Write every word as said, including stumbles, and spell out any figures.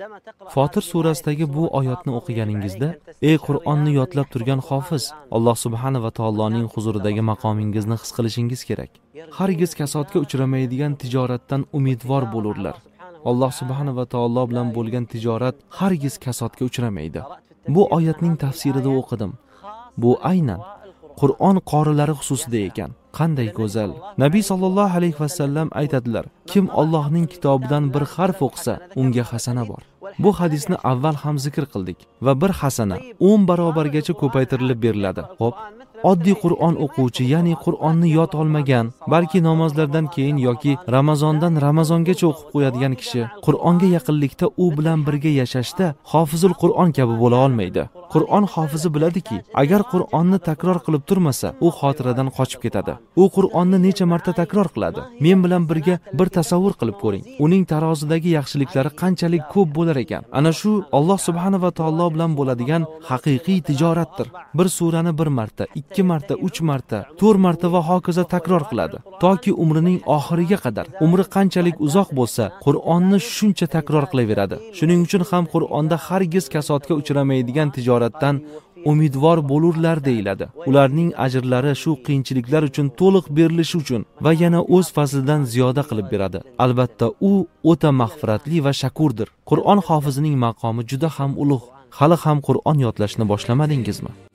Fotir surasidagi bu oyatni o'qiganingizda, ey Qur'onni yodlab turgan hofiz, Alloh subhanahu va taoloning huzuridagi maqomingizni his qilishingiz kerak. Hargiz kasodga uchramaydigan tijoratdan umidvor bo'lurlar. Alloh subhanahu va taolo bilan bo'lgan tijorat hargiz kasodga uchramaydi. Bu oyatning tafsirida o'qidim. Bu aynan Qur'on qorilari xususida ekan. Qanday go'zal. Nabiy sallallohu alayhi va sallam aytadilar: kim Allohning kitobidan bir harf o'qisa, unga hasana bor. Bu hadisni avval ham zikr qildik va bir hasana o'n barobargacha ko'paytirilib beriladi. Xo'p, oddiy Qur'on o'quvchi, ya'ni Qur'onni yod olmagan, balki namozlardan keyin yoki Ramazondan Ramazongacha o'qib qo'yadigan kishi Qur'onga yaqinlikda u bilan birga yashashda hofizul Qur'on kabi bo'la olmaydi. Qur'on hofizi biladiki, agar Qur'onni takror qilib turmasa, u xotiradan qochib ketadi. U Qur'onni necha marta takror qiladi? Men bilan birga bir tasavvur qilib ko'ring. Uning tarozidagi yaxshiliklari qanchalik ko'p bo'lar ekan. Ana shu Alloh subhanahu va taolo bilan bo'ladigan haqiqiy tijoratdir. Bir surani bir marta, ikki marta, uch marta, to'rt marta va hokazo takror qiladi, toki umrining oxiriga qadar. Umri qanchalik uzoq bo'lsa, Qur'onni shuncha takror qilaveradi. Shuning uchun ham Qur'onda hargiz kasodga uchramaydigan tijoratdan umidvor bo'lurlar deyiladi. Ularning ajrlari shu qiyinchiliklar uchun to'liq berilishi uchun va yana o'z fazlidan ziyoda qilib beradi. Albatta, u o'ta mag'firatli va shakurdir. Qur'on hofizining maqomi juda ham ulug'. Hali ham Qur'on yodlashni boshlamadingizmi?